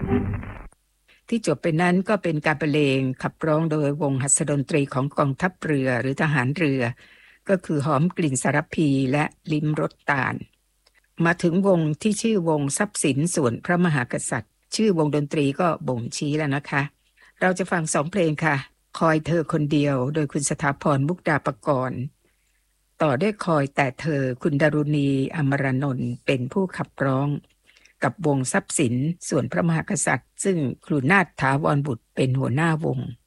ที่จบไปนั้นก็เป็นการบรรเลงขับร้องโดยวงหัสดนตรีของกองทัพเรือหรือทหารเรือก็คือหอมกลิ่นสารพีและลิ้มรสตาลมาถึงวงที่ชื่อวงทรัพย์สินส่วนพระมหากษัตริย์ชื่อวงดนตรีก็บ่งชี้แล้วนะคะเราจะฟัง2 เพลงค่ะคอยเธอคนเดียวโดยคุณสถาพรมุกดาปกรณ์ต่อด้วยคอยแต่เธอคุณดารุณีอมรนนท์เป็นผู้ขับร้องกับวงทรัพย์สินส่วนพระมหากษัตริย์ซึ่งครูนาถถาวรบุตรเป็นหัวหน้าวง